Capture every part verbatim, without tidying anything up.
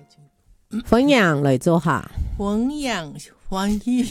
分享来做下， 分享欢喜，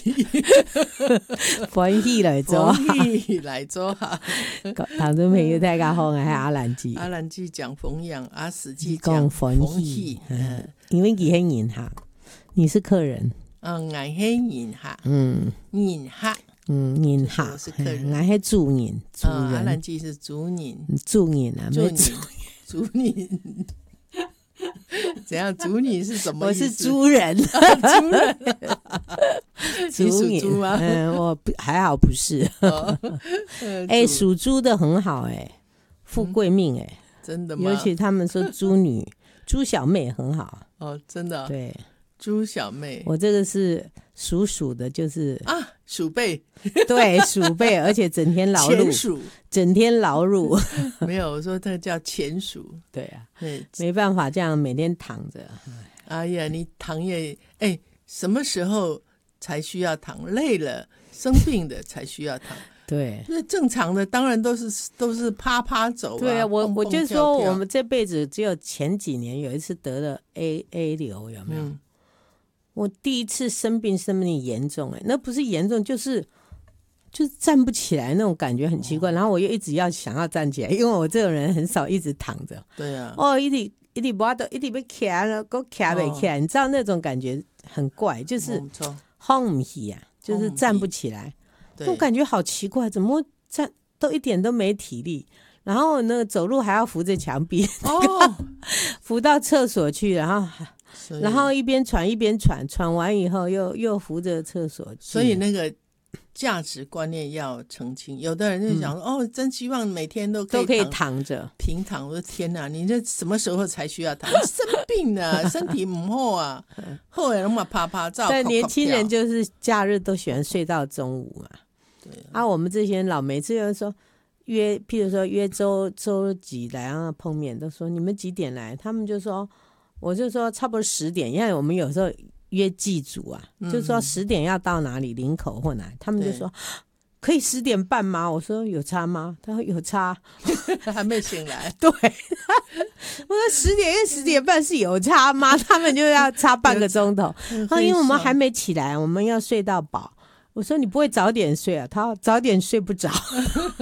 欢喜来做下， 欢喜来做下。 唐中朋友大家好，我是阿兰姐。 阿兰姐讲分享，阿史记讲讲欢喜欢喜。 嗯，因为你很银行，你是客人。 嗯，俺是银客， 嗯银客， 嗯，银客我是客人俺是主人，主嗯，阿兰人， 姐是主人， 主人啊， 主人没主， 主人。怎样？主人是什么我意思？ 是猪人， 主人，你主属猪吗？ 嗯，我不还好不是。 哦哎， 主属猪的很好哎，富贵命哎， 真的吗？ 尤其他们说猪女、猪小妹很好。 哦，真的哦， 对猪小妹我这个是属鼠的，就是啊，鼠辈对鼠辈，而且整天劳碌， 前鼠整天劳碌。 没有，我说这个叫前鼠。 对啊， 对， 没办法，这样每天躺着。 哎呀，你躺也哎，什么时候才需要躺？累了、生病的才需要躺。 对那正常的当然都是都是啪啪走啊。 对啊，我蹦蹦我就跳跳说我们这辈子只有前几年有一次得了 A A 流，有没有？ 嗯我第一次生病生病严重哎、那不是严重就是就是站不起来那种感觉很奇怪，然后我又一直要想要站起来，因为我这种人很少一直躺着。 对啊， 哦，一直一直不都一直被卡了，给我卡不起来，你知道那种感觉很怪，就是没错晃不起啊，就是站不起来，那种对， 感觉好奇怪，怎么会站都一点都没体力，然后那个走路还要扶着墙壁， 哦， 扶到厕所去，然后所以然后一边喘一边喘，喘完以后又又扶着厕所去。 所以那个价值观念要澄清。有的人就想说，哦，真希望每天都可以都可以躺躺着。 平躺。我说天哪，你这什么时候才需要躺？生病了，身体不好啊，后来那么啪啪照。 但年轻人就就是假日都喜欢睡到中午嘛。 对啊，我们这些人老每次就说约，譬如说约周周几来啊碰面，都说你们几点来？他们就说，我就说差不多十点，因为我们有时候约祭祖啊， 嗯就说十点要到哪里林口或哪，他们就对说可以十点半吗？我说有差吗？他说有差。 还没醒来。 对，我说十点跟十点半是有差吗？他们就要差半个钟头。啊，因为我们还没起来，我们要睡到饱。我说你不会早点睡啊？他说早点睡不着。